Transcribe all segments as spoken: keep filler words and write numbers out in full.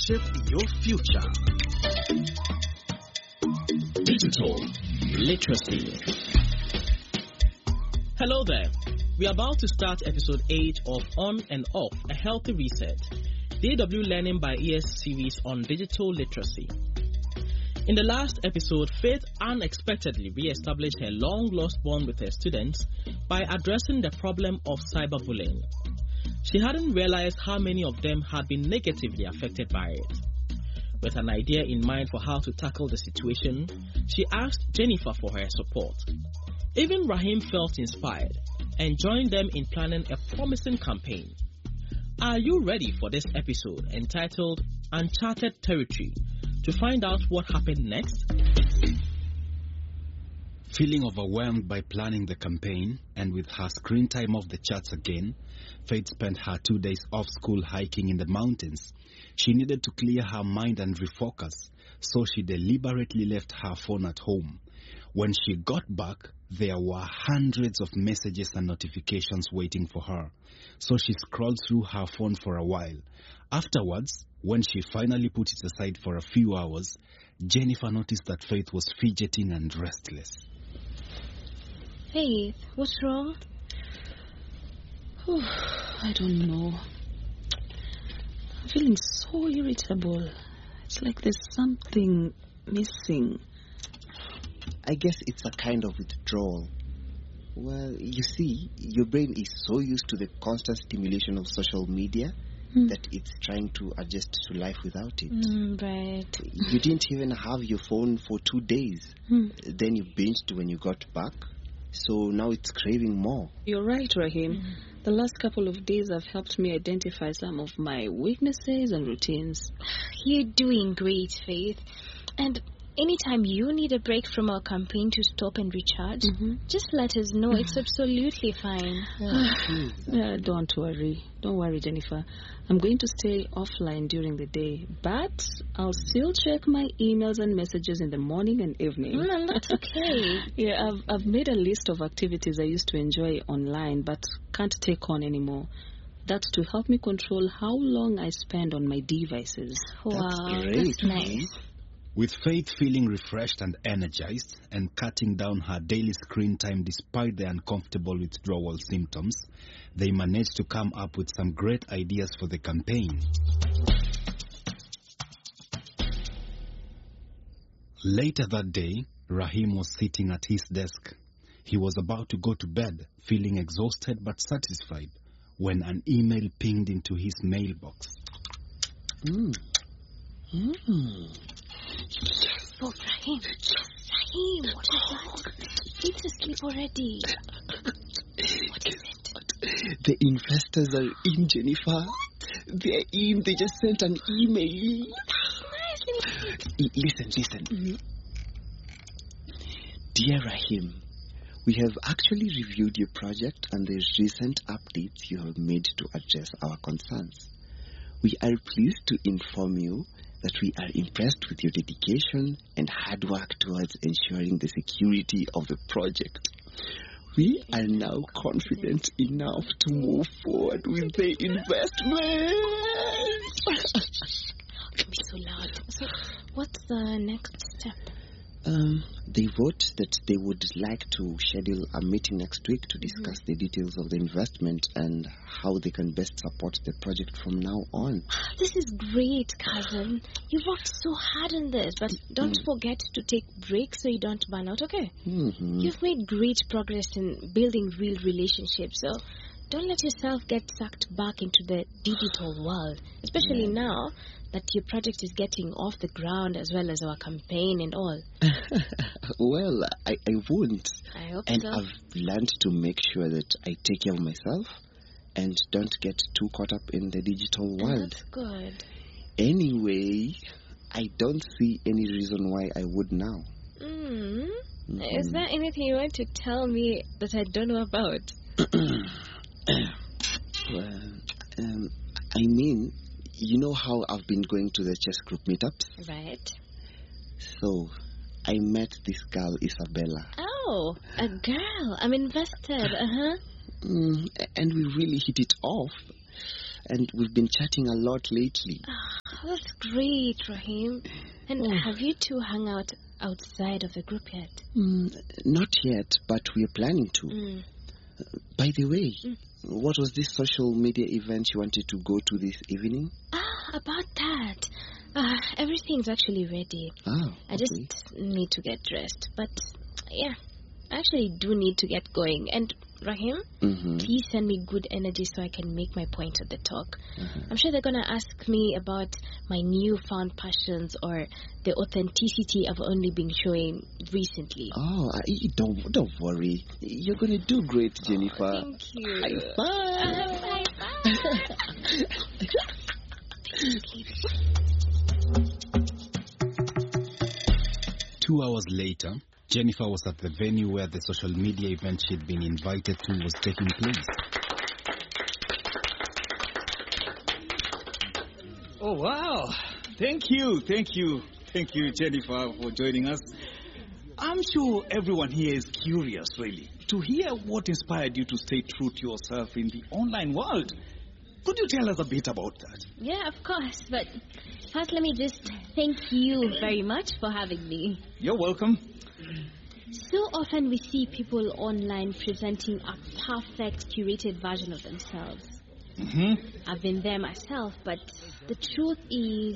shape your future. Digital literacy. Hello there. We are about to start episode eight of On and Off, a Healthy Reset, D W Learning by E S series on digital literacy. In the last episode, Faith unexpectedly re-established her long-lost bond with her students by addressing the problem of cyberbullying. She hadn't realized how many of them had been negatively affected by it. With an idea in mind for how to tackle the situation, she asked Jennifer for her support. Even Rahim felt inspired and joined them in planning a promising campaign. Are you ready for this episode entitled Uncharted Territory to find out what happened next? Feeling overwhelmed by planning the campaign and with her screen time off the charts again, Faith spent her two days off school hiking in the mountains. She needed to clear her mind and refocus, so she deliberately left her phone at home. When she got back, there were hundreds of messages and notifications waiting for her, so she scrolled through her phone for a while. Afterwards, when she finally put it aside for a few hours, Jennifer noticed that Faith was fidgeting and restless. Faith, what's wrong? Oh, I don't know. I'm feeling so irritable. It's like there's something missing. I guess it's a kind of withdrawal. Well, you see, your brain is so used to the constant stimulation of social media mm. that it's trying to adjust to life without it. Mm, right. You didn't even have your phone for two days. Mm. Then you binged when you got back. So now it's craving more. You're right, Rahim. Mm. The last couple of days have helped me identify some of my weaknesses and routines. You're doing great, Faith. And anytime you need a break from our campaign to stop and recharge, mm-hmm. just let us know. It's absolutely fine. Yeah, don't worry. Don't worry, Jennifer. I'm going to stay offline during the day, but I'll still check my emails and messages in the morning and evening. Mm, that's okay. yeah, I've, I've made a list of activities I used to enjoy online, but can't take on anymore. That's to help me control how long I spend on my devices. Wow, that's great. That's nice. With Faith feeling refreshed and energized and cutting down her daily screen time despite the uncomfortable withdrawal symptoms, they managed to come up with some great ideas for the campaign. Later that day, Rahim was sitting at his desk. He was about to go to bed, feeling exhausted but satisfied, when an email pinged into his mailbox. Mm. Mm. Oh, Rahim. Rahim, what is that? It's asleep already. What is it? The investors are in, Jennifer. They're in. They just sent an email. L- listen, listen. Mm-hmm. Dear Rahim, we have actually reviewed your project and the recent updates you have made to address our concerns. We are pleased to inform you that we are impressed with your dedication and hard work towards ensuring the security of the project. We are now confident enough to move forward with the investment. Don't be so loud. So, what's the next step? Um, they vote that they would like to schedule a meeting next week to discuss mm-hmm. the details of the investment and how they can best support the project from now on. This is great, cousin. You've worked so hard on this, but don't mm. forget to take breaks so you don't burn out, okay? Mm-hmm. You've made great progress in building real relationships, so don't let yourself get sucked back into the digital world, especially yeah. now that your project is getting off the ground as well as our campaign and all. Well, I, I won't. I hope and so. And I've learned to make sure that I take care of myself and don't get too caught up in the digital world. That's good. Anyway, I don't see any reason why I would now. Mm. Mm-hmm. Is there anything you want to tell me that I don't know about? Well, um, I mean, you know how I've been going to the chess group meetups? Right. So, I met this girl, Isabella. Oh, a girl. I'm invested. Uh-huh. Mm, and we really hit it off. and we've been chatting a lot lately. Oh, that's great, Rahim. And Oh. have you two hung out outside of the group yet? Mm, not yet, but we're planning to. Mm. By the way, Mm. what was this social media event you wanted to go to this evening? Ah, about that. Uh, everything's actually ready. Oh, I okay. just need to get dressed. But, yeah, I actually do need to get going. And, Rahim, Mm-hmm. please send me good energy so I can make my point at the talk. Uh-huh. I'm sure they're going to ask me about my newfound passions or the authenticity I've only been showing recently. Oh, I, don't don't worry. You're gonna do great, Jennifer. Thank you. High five. High five. Two hours later, Jennifer was at the venue where the social media event she'd been invited to was taking place. Oh, wow. Thank you, thank you, thank you, Jennifer, for joining us. I'm sure everyone here is curious, really, to hear what inspired you to stay true to yourself in the online world. Could you tell us a bit about that? Yeah, of course. But first, let me just thank you very much for having me. You're welcome. So often we see people online presenting a perfect, curated version of themselves. Mm-hmm. I've been there myself, but the truth is,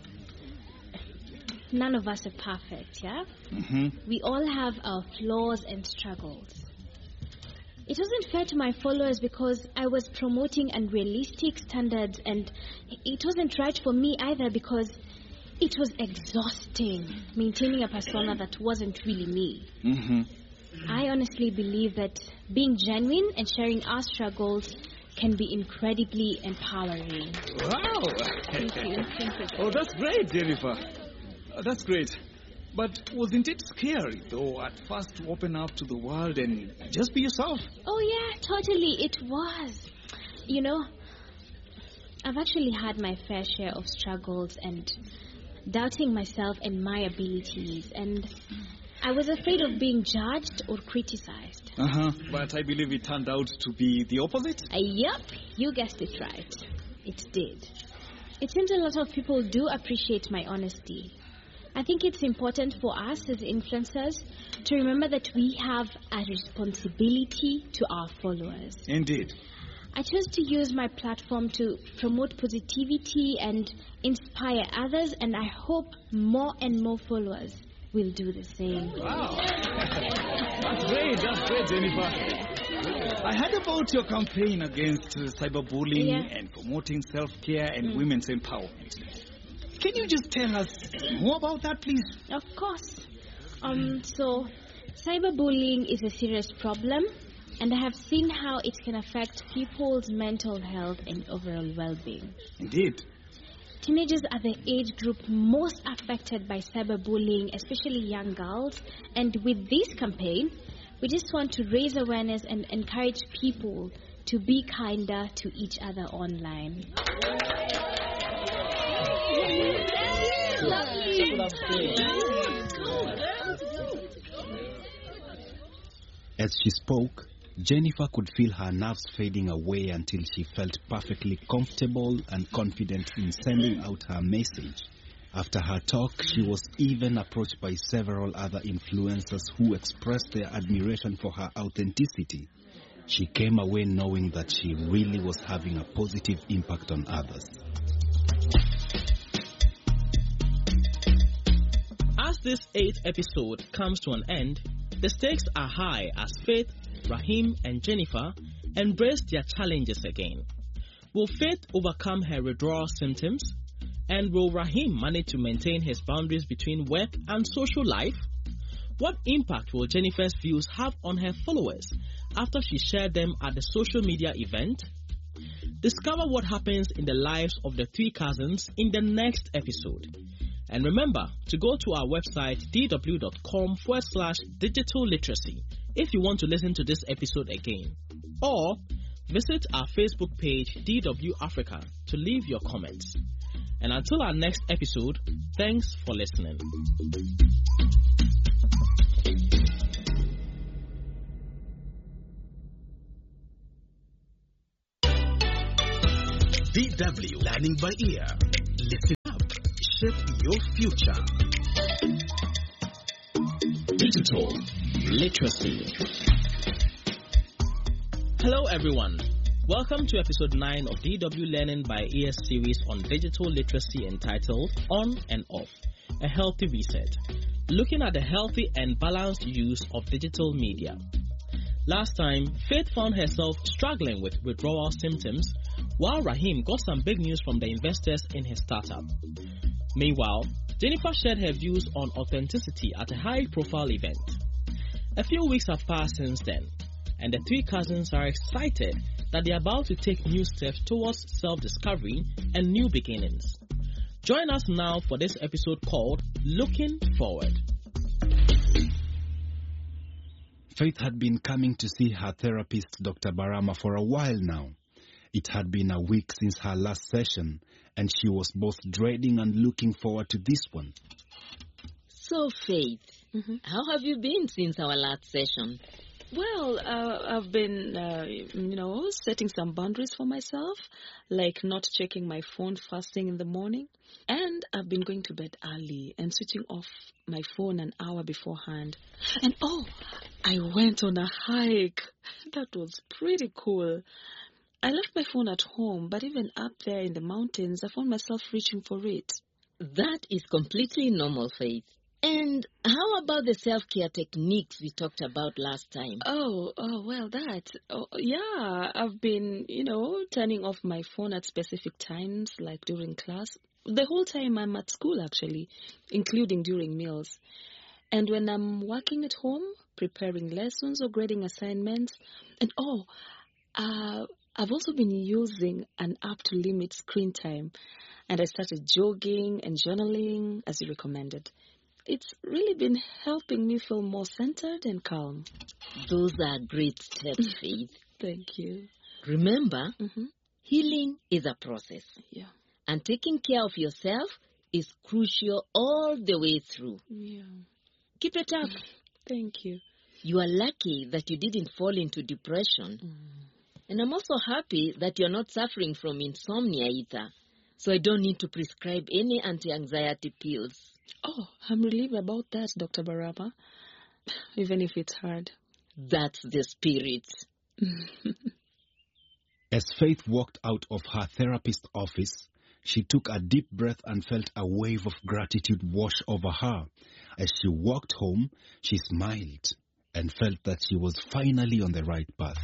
none of us are perfect, yeah? Mm-hmm. We all have our flaws and struggles. It wasn't fair to my followers because I was promoting unrealistic standards, and it wasn't right for me either because it was exhausting maintaining a persona that wasn't really me. Mm-hmm. I honestly believe that being genuine and sharing our struggles can be incredibly empowering. Wow. Thank you. Thank you. Oh, that's great, Jennifer. Uh, that's great. But wasn't it scary, though, at first to open up to the world and just be yourself? Oh, yeah, totally. It was. You know, I've actually had my fair share of struggles and doubting myself and my abilities. And I was afraid of being judged or criticized. Uh-huh. But I believe it turned out to be the opposite. Uh, yep, you guessed it right. It did. It seems a lot of people do appreciate my honesty. I think it's important for us as influencers to remember that we have a responsibility to our followers. Indeed. I chose to use my platform to promote positivity and inspire others, and I hope more and more followers will do the same. Wow. That's great. That's great, Jennifer. I heard about your campaign against uh, cyberbullying Yeah. and promoting self-care and Mm. women's empowerment. Can you just tell us more about that, please? Of course. Um, so, cyberbullying is a serious problem, and I have seen how it can affect people's mental health and overall well-being. Indeed. Teenagers are the age group most affected by cyberbullying, especially young girls. And with this campaign, we just want to raise awareness and encourage people to be kinder to each other online. As she spoke, Jennifer could feel her nerves fading away until she felt perfectly comfortable and confident in sending out her message. After her talk, she was even approached by several other influencers who expressed their admiration for her authenticity. She came away knowing that she really was having a positive impact on others. As this eighth episode comes to an end, the stakes are high as Faith, Rahim, and Jennifer embrace their challenges again. Will Faith overcome her withdrawal symptoms? And will Rahim manage to maintain his boundaries between work and social life? What impact will Jennifer's views have on her followers after she shared them at the social media event? Discover what happens in the lives of the three cousins in the next episode. And remember to go to our website dw.com forward slash digital literacy if you want to listen to this episode again. Or visit our Facebook page D W Africa to leave your comments. And until our next episode, thanks for listening. D W Learning by Ear. Listen up. Shape your future. Digital literacy. Hello everyone. Welcome to episode nine of D W Learning by Ear series on digital literacy entitled On and Off, a healthy reset. Looking at the healthy and balanced use of digital media. Last time, Faith found herself struggling with withdrawal symptoms, while Rahim got some big news from the investors in his startup. Meanwhile, Jennifer shared her views on authenticity at a high-profile event. A few weeks have passed since then, and the three cousins are excited that they are about to take new steps towards self-discovery and new beginnings. Join us now for this episode called Looking Forward. Faith had been coming to see her therapist, Doctor Barama, for a while now. It had been a week since her last session, and she was both dreading and looking forward to this one. So, Faith, Mm-hmm. how have you been since our last session? Well, uh, I've been, uh, you know, setting some boundaries for myself, like not checking my phone first thing in the morning. And I've been going to bed early and switching off my phone an hour beforehand. And oh, I went on a hike. That was pretty cool. I left my phone at home, but even up there in the mountains, I found myself reaching for it. That is completely normal, Faith. And how about the self-care techniques we talked about last time? Oh, oh, well, that. Oh, yeah, I've been, you know, turning off my phone at specific times, like during class. The whole time I'm at school, actually, including during meals. And when I'm working at home, preparing lessons or grading assignments. And, oh, uh, I've also been using an app to limit screen time. And I started jogging and journaling, as you recommended. It's really been helping me feel more centered and calm. Those are great steps, Faith. Thank you. Remember, Mm-hmm. healing is a process. Yeah. And taking care of yourself is crucial all the way through. Yeah. Keep it up. Thank you. You are lucky that you didn't fall into depression. Mm. And I'm also happy that you're not suffering from insomnia either. So I don't need to prescribe any anti-anxiety pills. Oh, I'm relieved about that, Doctor Barama, even if it's hard. That's the spirit. As Faith walked out of her therapist's office, she took a deep breath and felt a wave of gratitude wash over her. As she walked home, she smiled and felt that she was finally on the right path.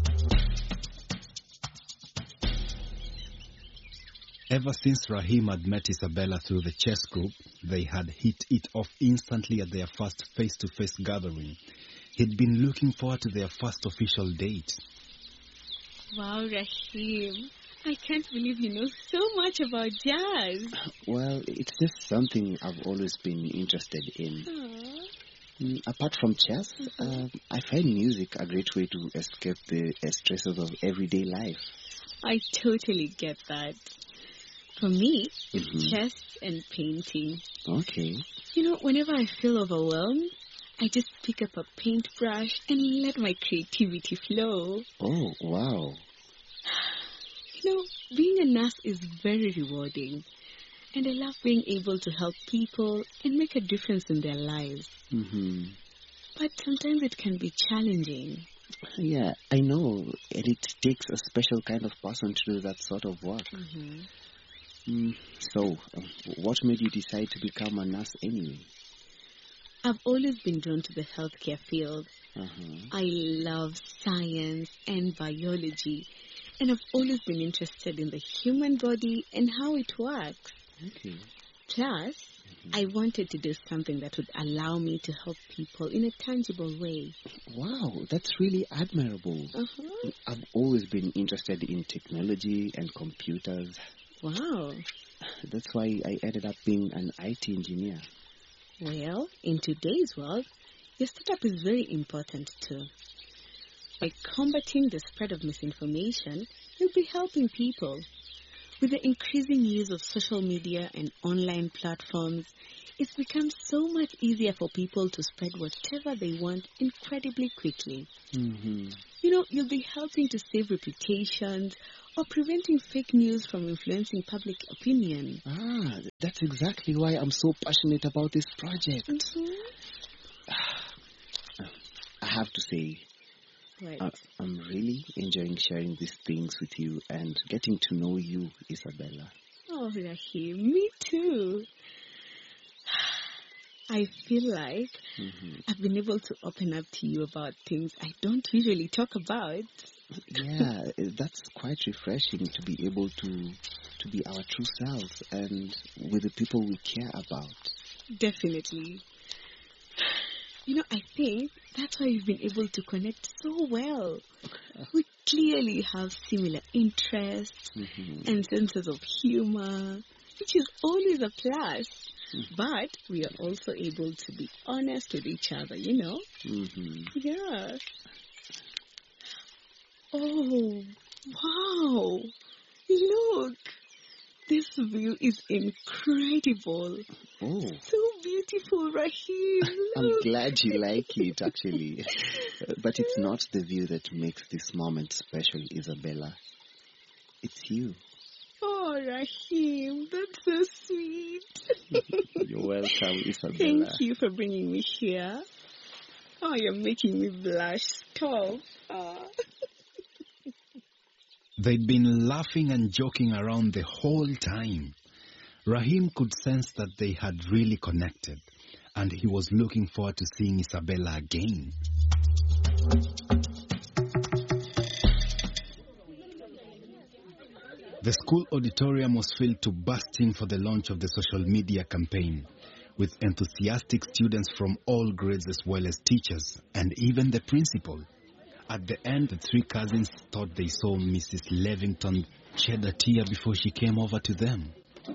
Ever since Rahim had met Isabella through the chess group, they had hit it off instantly at their first face-to-face gathering. He'd been looking forward to their first official date. Wow, Rahim. I can't believe you know so much about jazz. Well, it's just something I've always been interested in. Aww. Mm, apart from chess, uh, I find music a great way to escape the uh, stresses of everyday life. I totally get that. For me, it's Mhm. chess and painting. Okay. You know, whenever I feel overwhelmed, I just pick up a paintbrush and let my creativity flow. Oh, wow. You know, being a nurse is very rewarding. And I love being able to help people and make a difference in their lives. Mm-hmm. But sometimes it can be challenging. Yeah, I know. And it takes a special kind of person to do that sort of work. Mm-hmm. Mm, so, uh, what made you decide to become a nurse anyway? I've always been drawn to the healthcare field. Uh-huh. I love science and biology. And I've always been interested in the human body and how it works. Okay. Plus, I wanted to do something that would allow me to help people in a tangible way. Wow, that's really admirable. Uh-huh. I've always been interested in technology and computers. Wow. That's why I ended up being an I T engineer. Well, in today's world, your startup is very important too. By combating the spread of misinformation, you'll be helping people. With the increasing use of social media and online platforms, it's become so much easier for people to spread whatever they want incredibly quickly. Mm-hmm. You know, you'll be helping to save reputations or preventing fake news from influencing public opinion. Ah, that's exactly why I'm so passionate about this project. Mm-hmm. I have to say, Right. I, I'm really enjoying sharing these things with you and getting to know you, Isabella. Oh, Rahim, me too. I feel like Mm-hmm. I've been able to open up to you about things I don't usually talk about. Yeah, that's quite refreshing to be able to to be our true selves and with the people we care about. Definitely. You know, I think that's why we've been able to connect so well. We clearly have similar interests Mm-hmm. and senses of humor, which is always a plus. But we are also able to be honest with each other, you know? Mm-hmm. Yeah. Oh, wow. Look. This view is incredible. Oh, So beautiful, Rahim. I'm Look. glad you like it, actually. Uh, But it's not the view that makes this moment special, Isabella. It's you. Oh, Rahim, that's so sweet. You're welcome, Isabella. Thank you for bringing me here. Oh, you're making me blush. Stop. Ah. They'd been laughing and joking around the whole time. Rahim could sense that they had really connected, and he was looking forward to seeing Isabella again. The school auditorium was filled to bursting for the launch of the social media campaign, with enthusiastic students from all grades as well as teachers, and even the principal. At the end, the three cousins thought they saw Missus Levington shed a tear before she came over to them.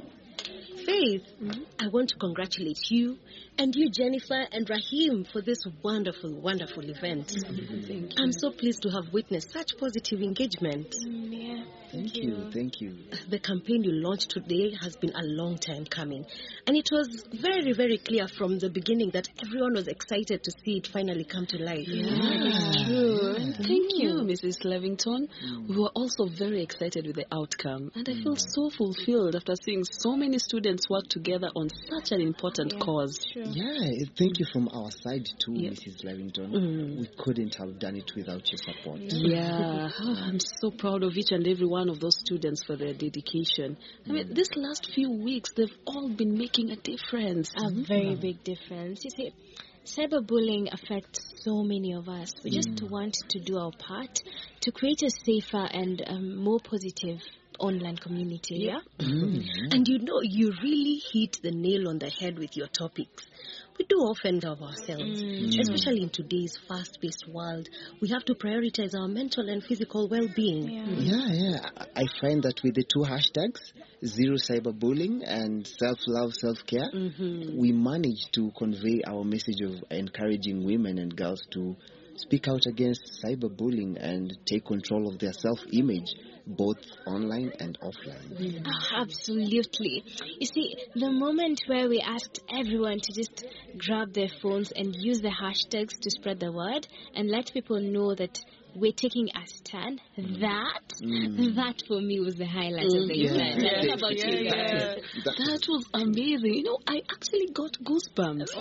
Faith, I want to congratulate you and you, Jennifer, and Rahim for this wonderful, wonderful event. Thank I'm so pleased to have witnessed such positive engagement. Yeah. Thank you, thank you. The campaign you launched today has been a long time coming, and it was very, very clear from the beginning that everyone was excited to see it finally come to life. Yeah, true. Thank you, Mm. Missus Levington. We were also very excited with the outcome, and I feel so fulfilled after seeing so many students work together on such an important Yeah, cause. True. Yeah, thank you from our side too, Yeah. Missus Levington. Mm. We couldn't have done it without your support. Yeah, oh, I'm so proud of each and every one of those students for their dedication. I mean, this last few weeks, they've all been making a difference. A very big difference. You see, cyberbullying affects so many of us. We just want to do our part to create a safer and um, more positive online community. Yeah. And you know, you really hit the nail on the head with your topics. We do offend of ourselves, especially in today's fast-paced world. We have to prioritize our mental and physical well-being. Yeah. Yeah, yeah. I I find that with the two hashtags, zero cyberbullying and self-love, self-care, we manage to convey our message of encouraging women and girls to speak out against cyberbullying and take control of their self-image, both online and offline. Ah, absolutely. You see, the moment where we asked everyone to just grab their phones and use the hashtags to spread the word and let people know that we're taking a stand, that, that for me was the highlight of the Yeah. event. Yeah. How about you guys? That That was amazing. You know, I actually got goosebumps.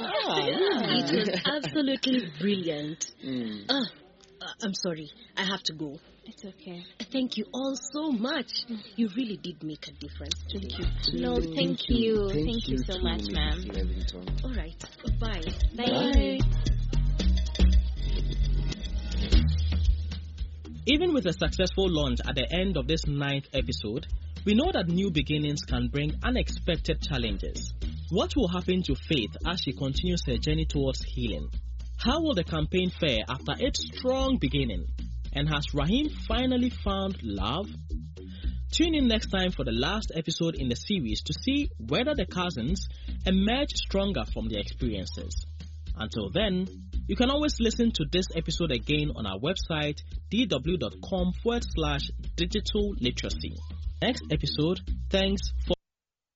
It was absolutely brilliant. Mm. Uh, uh, I'm sorry, I have to go. It's okay. Thank you all so much. You really did make a difference. Thank you. No, thank you. Thank, Thank you so too, much, Missus ma'am. Levington. All right, bye. Bye. Even with a successful launch at the end of this ninth episode, we know that new beginnings can bring unexpected challenges. What will happen to Faith as she continues her journey towards healing? How will the campaign fare after its strong beginning? And has Rahim finally found love? Tune in next time for the last episode in the series to see whether the cousins emerge stronger from their experiences. Until then, you can always listen to this episode again on our website, dw.com forward slash digital literacy. Next episode, thanks for